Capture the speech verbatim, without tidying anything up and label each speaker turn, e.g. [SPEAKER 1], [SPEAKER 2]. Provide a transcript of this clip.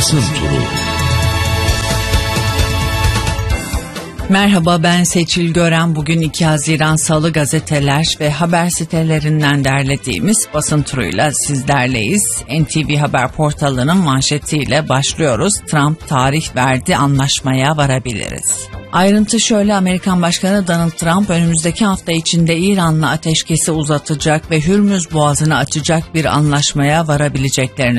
[SPEAKER 1] Basın Turu.
[SPEAKER 2] Merhaba, ben Seçil Gören. Bugün iki Haziran Salı, gazeteler ve haber sitelerinden derlediğimiz basın turuyla sizlerleyiz. N T V Haber portalının manşetiyle başlıyoruz. Trump tarih verdi, anlaşmaya varabiliriz. Ayrıntı şöyle: Amerikan Başkanı Donald Trump önümüzdeki hafta içinde İran'la ateşkesi uzatacak ve Hürmüz Boğazı'nı açacak bir anlaşmaya varabileceklerini